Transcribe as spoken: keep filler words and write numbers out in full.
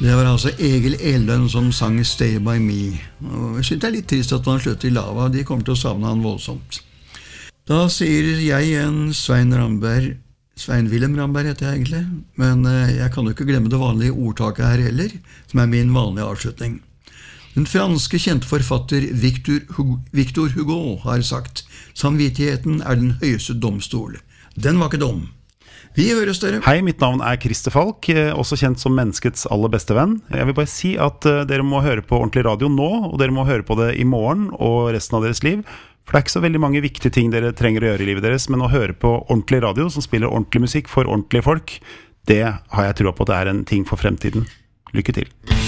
Det var altså Egil Eldøen som sang Stay By Me. Og jeg synes det er litt trist at han slutter i lava. De kommer til å savne han voldsomt. Da sier jeg igjen Svein Ramberg, Svein Willem Ramberg heter jeg egentlig, men jeg kan jo ikke glemme det vanlige ordtaket her heller, som er min vanlige avslutning. Den franske kjente forfatter Victor Hugo, Victor Hugo har sagt, samvittigheten er den høyeste domstol. Den var ikke dum. Vi høres dere. Hei, mitt navn er Christer Falk, også kjent som menneskets aller beste venn. Jeg vil bare si at dere må høre på ordentlig radio nå, og dere må høre på det i morgen og resten av deres liv. For det er ikke så veldig mange viktige ting dere trenger å gjøre i livet deres, men å høre på ordentlig radio som spiller ordentlig musikk for ordentlige folk, det har jeg trodd på at det er en ting for fremtiden. Lykke til.